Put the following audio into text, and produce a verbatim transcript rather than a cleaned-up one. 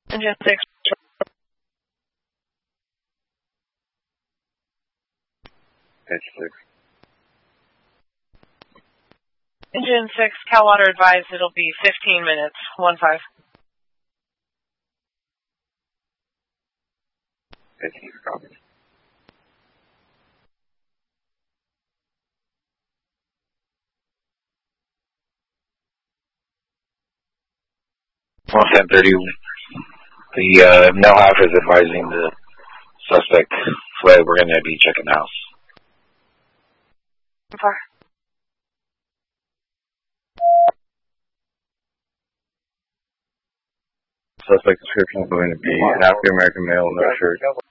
Engine six. Pitch six. Engine six, Calwater advised it'll be fifteen minutes. One five. fifteen, copy. Well, ten thirty. The uh, NOHAF is advising the suspect flight. We're going to be checking the house. Far. Suspect description is going to be an African American male, no shirt.